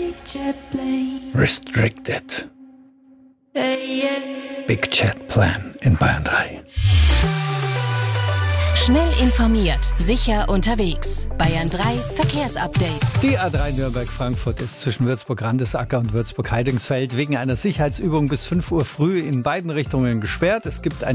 Restricted. Big Jet Plan in Bayern 3. Schnell informiert, sicher unterwegs. Bayern 3 Verkehrsupdate. Die A3 Nürnberg-Frankfurt ist zwischen Würzburg-Randesacker und Würzburg-Heidingsfeld wegen einer Sicherheitsübung bis 5 Uhr früh in beiden Richtungen gesperrt. Es gibt